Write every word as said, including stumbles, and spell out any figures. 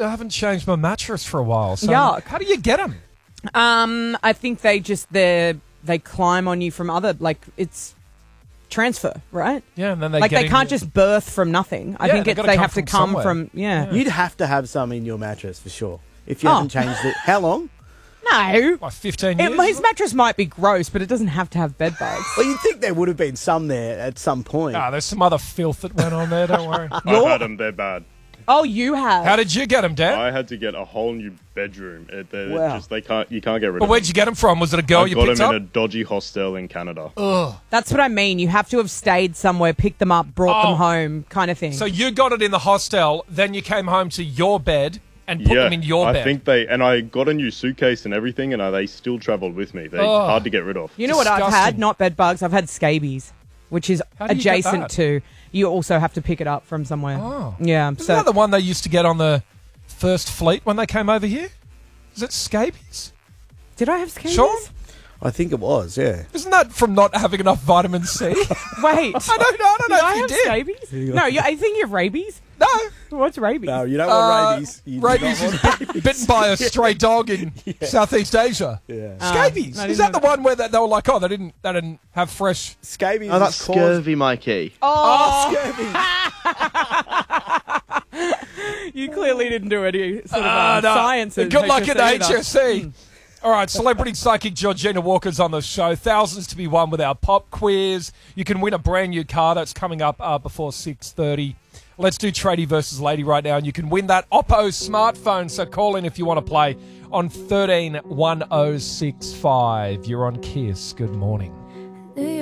I haven't changed my mattress for a while. So Yuck. how do you get them? Um, I think they just they they climb on you from other like it's transfer, right? Yeah, and then they like get they in can't your- just birth from nothing. I Yeah, think they've it's gotta they come have to from come somewhere. from yeah. You'd have to have some in your mattress for sure. If you Oh. haven't changed it. How long? No, Like fifteen it, years. his mattress might be gross, but it doesn't have to have bed bugs. Well, you'd think there would have been some there at some point. Ah, there's some other filth that went on there. Don't worry. I've had them. They're bad. Oh, you have. How did you get them, Dad? I had to get a whole new bedroom. It, they Wow. just they can't you can't get rid But of where'd them. you get them from? Was it a girl I you got picked them up? in a dodgy hostel in Canada. Ugh. That's what I mean. You have to have stayed somewhere, picked them up, brought Oh. them home, kind of thing. So you got it in the hostel, then you came home to your bed and put yeah, them in your I bed. think they and I got a new suitcase and everything, and uh, they still travelled with me. They're Oh. hard to get rid of. you know what I've had? disgusting. Not bed bugs. I've had scabies, which is How do you get adjacent that? to. You also have to pick it up from somewhere. Oh. Yeah. Isn't So that the one they used to get on the First Fleet when they came over here? Is it scabies? did I have scabies? Sean? I think it was, yeah. Isn't that from not having enough vitamin C? Wait. I don't know. I don't know Did I if you have did. scabies? No, you, I think you have rabies. No. What's rabies? No, you don't Uh, want rabies. You do rabies not is want bit, bitten by a stray dog in Southeast Asia. Yeah. Scabies. Uh, I is didn't that the know one where they, they were like, oh, they didn't, they didn't have fresh? Scabies Oh, that's is caused... scurvy, Mikey. Oh, Scurvy. you clearly didn't do any sort of Ah, uh, no. science. at Good luck at the H H S C S C. All right, celebrity psychic Georgina Walker's on the show. Thousands to be won with our pop quiz. You can win a brand new car that's coming up uh, before six thirty. Let's do tradie versus lady right now, and you can win that Oppo smartphone. So call in if you want to play on thirteen one oh six five. You're on Kiss. Good morning.